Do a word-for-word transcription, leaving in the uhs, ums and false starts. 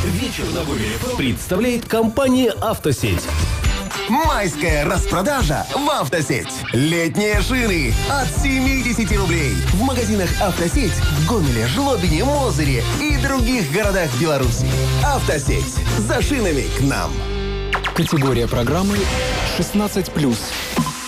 Вечер на Гомеле представляет компания «Автосеть». Майская распродажа в «Автосеть». Летние шины от семьдесят рублей. В магазинах «Автосеть» в Гомеле, Жлобине, Мозыре и других городах Беларуси. «Автосеть». За шинами к нам. Категория программы шестнадцать плюс.